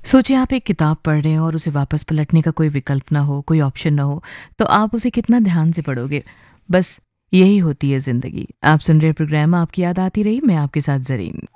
सोचिए आप एक किताब पढ़ रहे हो और उसे वापस पलटने का कोई विकल्प ना हो, कोई ऑप्शन ना हो, तो आप उसे कितना ध्यान से पढ़ोगे? बस यही होती है ज़िंदगी। आप सुन रहे प्रोग्राम आपकी याद आती रही, मैं आपके साथ ज़रीन।